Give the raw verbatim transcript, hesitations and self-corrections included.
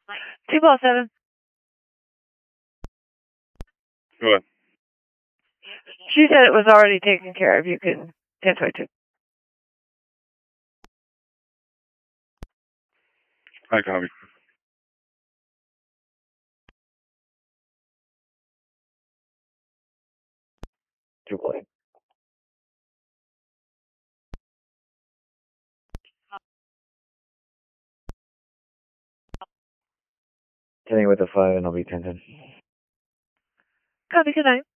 Two ball seven. Go ahead. She said it was already taken care of. You can ten twenty-two. Hi, copy. Two play. Hitting with a five, and I'll be ten ten. Copy, good night.